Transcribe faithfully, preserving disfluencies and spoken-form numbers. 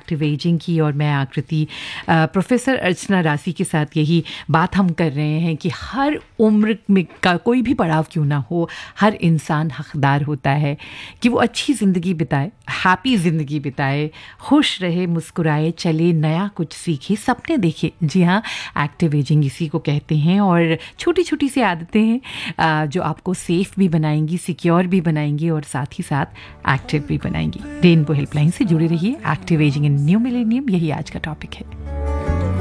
Active ageing की और मैं आकृति प्रोफेसर अर्चना राशि के साथ यही बात हम कर रहे हैं कि हर उम्र में का कोई भी पड़ाव क्यों ना हो, हर इंसान हकदार होता है कि वो अच्छी ज़िंदगी बिताए, हैप्पी ज़िंदगी बिताए, खुश रहे, मुस्कुराए, चले, नया कुछ सीखे, सपने देखे। जी हाँ, एक्टिव एजिंग इसी को कहते हैं। और छोटी छोटी सी आदतें हैं जो आपको सेफ भी बनाएंगी, सिक्योर भी बनाएंगी और साथ ही साथ एक्टिव भी बनाएंगी। रेनबो हेल्पलाइन से जुड़े रहिए। एक्टिव एजिंग इन न्यू मिलेनियम, यही आज का टॉपिक है।